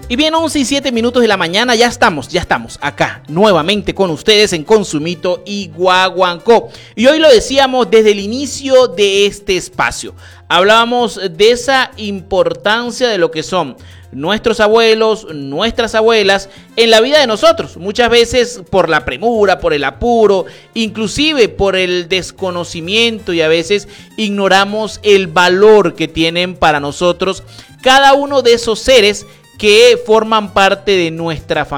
Y bien, 11:07 de la mañana, ya estamos acá nuevamente con ustedes en Consumito y Guaguancó. Y hoy lo decíamos desde el inicio de este espacio. Hablábamos de esa importancia de lo que son nuestros abuelos, nuestras abuelas en la vida de nosotros. Muchas veces por la premura, por el apuro, inclusive por el desconocimiento, y a veces ignoramos el valor que tienen para nosotros cada uno de esos seres que forman parte de nuestra familia.